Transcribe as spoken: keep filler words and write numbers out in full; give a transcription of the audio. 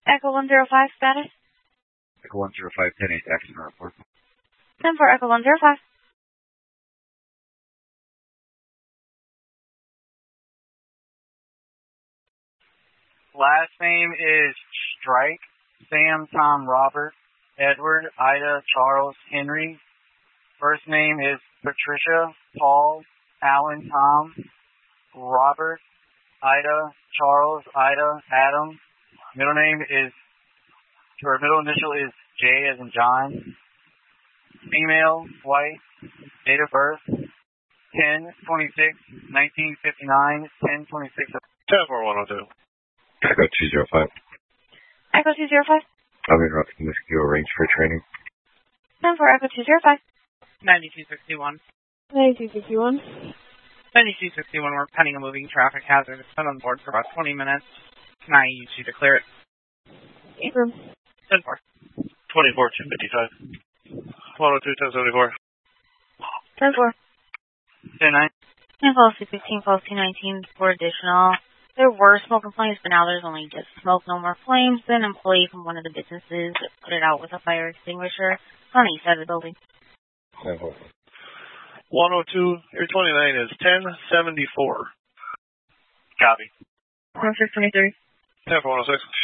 Echo one zero five, status. Echo one zero five, ten eight, accident report. ten four, Echo one zero five. Last name is Strike, Sam, Tom, Robert, Edward, Ida, Charles, Henry. First name is Patricia, Paul, Alan, Tom, Robert, Ida, Charles, Ida, Adam. Middle name is, or middle initial is J as in John. Female, white, date of birth, ten twenty-six nineteen fifty-nine, ten twenty-six. ten four one oh two. Echo two zero five. Echo two zero five. I'm in Rocky Mosquito Range for training. ten four, Echo two zero five. ninety-two sixty-one. ninety-two sixty-one. ninety-two sixty-one, we're pending a moving traffic hazard. It's been on board for about twenty minutes. Can I use you to clear it? Abram. ten four. twenty-four two fifty-five. one oh two, ten seventy-four. ten four. ten nine. ten policy fifteen, policy nineteen, for additional. There were smoke complaints, but now there's only just smoke, no more flames. An employee from one of the businesses put it out with a fire extinguisher on the east side of the building. one oh two, your twenty-nine is ten seventy-four. Copy. one six twenty-three. ten four one oh six.